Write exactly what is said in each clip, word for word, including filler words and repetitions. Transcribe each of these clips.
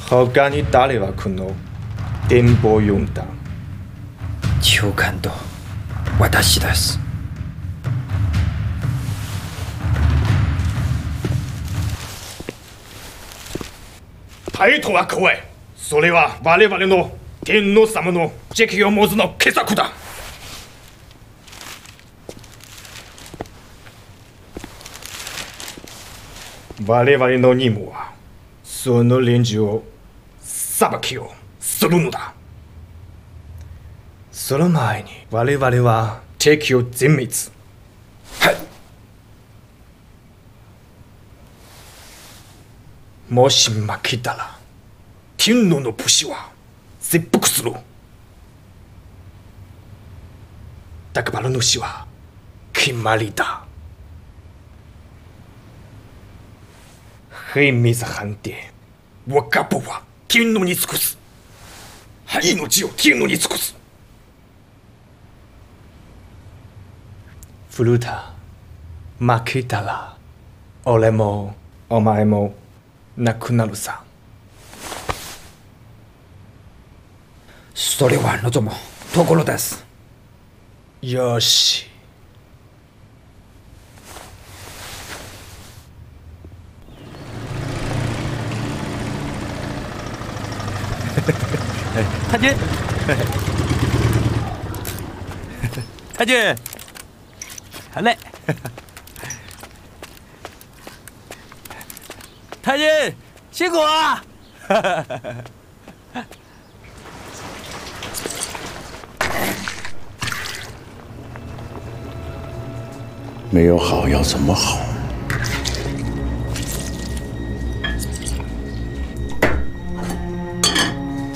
他に誰はこの電報読んだ？ 長官と私です。 タイトは怖い。それは我々の天皇様の時期を持つの傑作だ。我々の任務はその連中を裁きをするのだ。その前に我々は敵を全滅。 はい。 もし負けたら天皇の武士は切腹する。だから主は決まりだ。黑水藩で若婆は天皇に尽くす。命を天皇に尽くす。古田、負けたら俺もお前もなくなるさ。 それは望むところです。 よし。 太君，太君，好嘞，太君辛苦啊！ 没有好要怎么好？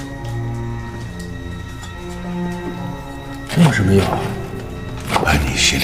有什么用？ 按你心里